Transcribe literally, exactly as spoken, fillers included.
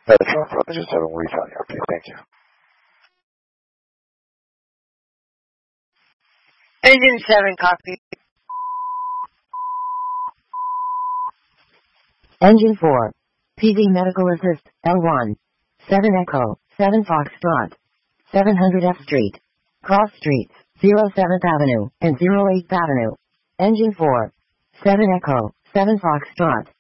That's all. I just have him retell you. Okay, thank you. Engine seven, copy. Engine four. P V Medical Assist, L one. seven Echo, seven Foxtrot. seven hundred F Street. Cross Streets, oh seventh Avenue and oh eighth Avenue. Engine four. seven Echo, seven Foxtrot.